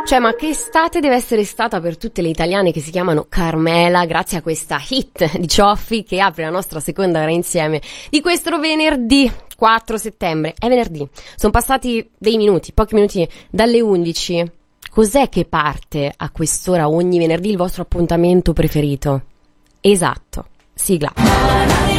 Cioè, ma che estate deve essere stata per tutte le italiane che si chiamano Carmela, grazie a questa hit di Cioffi che apre la nostra seconda ora insieme di questo venerdì 4 settembre. È venerdì, sono passati dei minuti, pochi minuti dalle 11. Cos'è che parte a quest'ora ogni venerdì il vostro appuntamento preferito? Esatto, sigla.